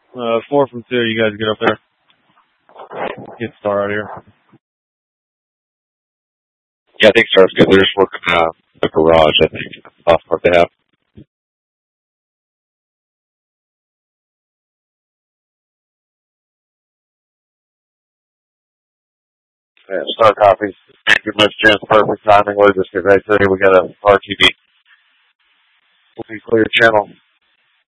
4 from 2. You guys get up there. Get Star out of here. Yeah, I think Star's good. They're just working the garage, I think. That's the last part they have. Yeah, Star copies. Thank you much, Jen. Perfect timing. We'll just get right to you. We got a RTV. We'll be clear channel.